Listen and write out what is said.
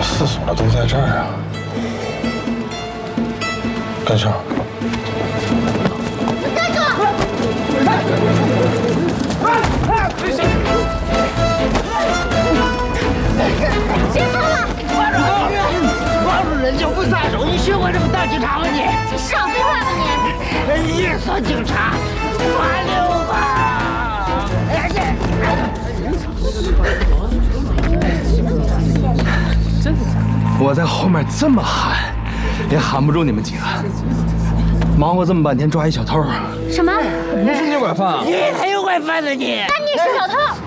四所的都在这儿啊！跟上！ 站住！别跑了！ 抓住人就不撒手，你学过这么当警察吗你？ 少废话吧你！ 你说警察，抓流氓！ 我在后面这么喊，也喊不住你们几个。忙活这么半天抓一小偷， 什么？ 不是你拐贩啊？ 你才有拐贩呢你！ 那你是小偷！